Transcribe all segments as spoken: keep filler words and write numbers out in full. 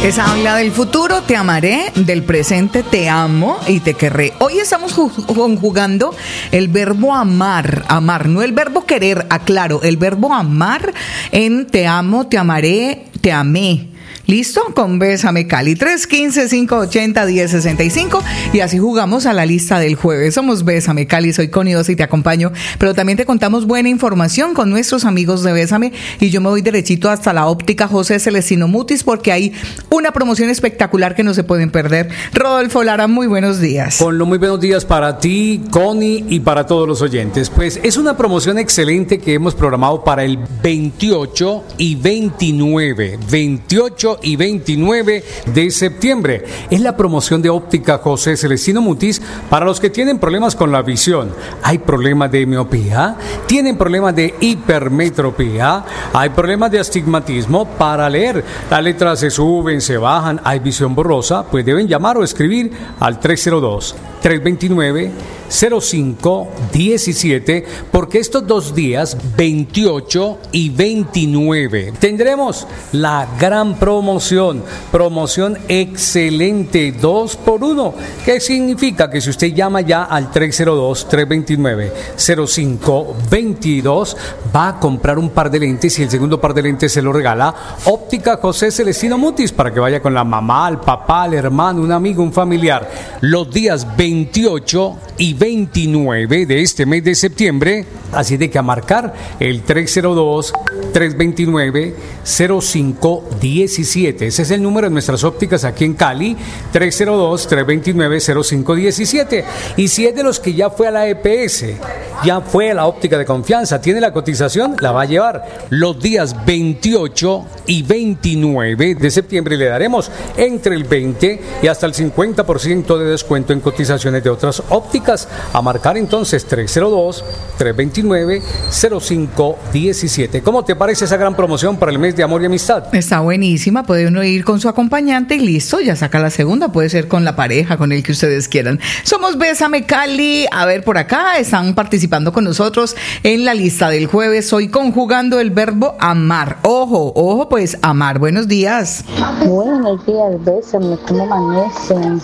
Esa habla del futuro, te amaré, del presente, te amo y te querré. Hoy estamos conjugando el verbo amar, amar, no el verbo querer, aclaro, el verbo amar en te amo, te amaré, te amé. ¿Listo? Con Bésame Cali, tres uno cinco, cinco ocho cero, uno cero seis cinco, y así jugamos a la lista del jueves. Somos Bésame Cali, soy Connie Osa y te acompaño, pero también te contamos buena información con nuestros amigos de Bésame, y yo me voy derechito hasta la óptica José Celestino Mutis porque hay una promoción espectacular que no se pueden perder. Rodolfo Lara, muy buenos días. Con lo muy buenos días para ti, Connie, y para todos los oyentes. Pues es una promoción excelente que hemos programado para el veintiocho y veintinueve, veintiocho y veintinueve de septiembre. Es la promoción de óptica José Celestino Mutis para los que tienen problemas con la visión. Hay problemas de miopía, tienen problemas de hipermetropía, hay problemas de astigmatismo. Para leer, las letras se suben, se bajan, hay visión borrosa, pues deben llamar o escribir al tres cero dos, tres dos nueve, cero cinco uno siete, porque estos dos días, veintiocho y veintinueve, tendremos la gran promoción, promoción excelente, dos por uno, que significa que si usted llama ya al tres cero dos, tres dos nueve, cero cinco dos dos, va a comprar un par de lentes y el segundo par de lentes se lo regala Óptica José Celestino Mutis para que vaya con la mamá, el papá, el hermano, un amigo, un familiar. Los días veintiocho y veintinueve de este mes de septiembre, así de que a marcar el tres cero dos, tres dos nueve, cero cinco uno siete. Ese es el número de nuestras ópticas aquí en Cali, tres cero dos, tres dos nueve, cero cinco uno siete. Y si es de los que ya fue a la E P S, ya fue a la óptica de confianza, tiene la cotización, la va a llevar. Los días veintiocho y veintinueve de septiembre le daremos entre el veinte y hasta el cincuenta por ciento de descuento en cotizaciones de otras ópticas. A marcar entonces tres cero dos, tres dos nueve, cero cinco uno siete. ¿Cómo te parece esa gran promoción para el mes de amor y amistad? Está buenísima, puede uno ir con su acompañante y listo, ya saca la segunda, puede ser con la pareja, con el que ustedes quieran. Somos Bésame Cali, a ver por acá, están participando con nosotros en la lista del jueves, hoy conjugando el verbo amar. Ojo, ojo pues, amar. Buenos días. Buenos días, Bésame, ¿cómo amanecen?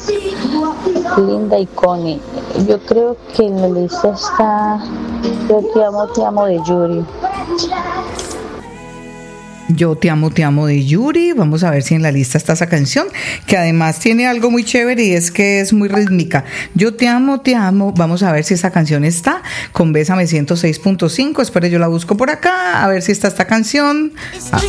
Linda y Connie. Yo creo que en la lista está Yo te amo, te amo de Yuri. Yo te amo, te amo de Yuri. Vamos a ver si en la lista está esa canción, que además tiene algo muy chévere y es que es muy rítmica. Yo te amo, te amo. Vamos a ver si esa canción está con Bésame ciento seis punto cinco. Espere, yo la busco por acá, a ver si está esta canción. Ah.